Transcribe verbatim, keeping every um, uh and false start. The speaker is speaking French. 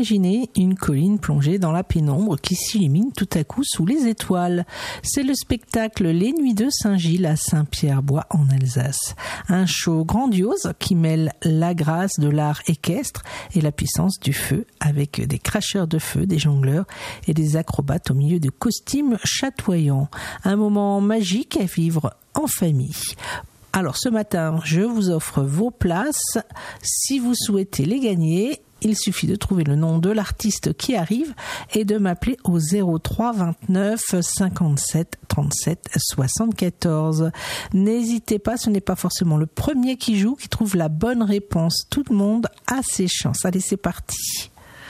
Imaginez une colline plongée dans la pénombre qui s'illumine tout à coup sous les étoiles. C'est le spectacle Les Nuits de Saint-Gilles à Saint-Pierre-Bois en Alsace. Un show grandiose qui mêle la grâce de l'art équestre et la puissance du feu avec des cracheurs de feu, des jongleurs et des acrobates au milieu de costumes chatoyants. Un moment magique à vivre en famille. Alors ce matin, je vous offre vos places. Si vous souhaitez les gagner, il suffit de trouver le nom de l'artiste qui arrive et de m'appeler au zéro trois vingt-neuf cinquante-sept trente-sept soixante-quatorze. N'hésitez pas, ce n'est pas forcément le premier qui joue qui trouve la bonne réponse. Tout le monde a ses chances. Allez, c'est parti.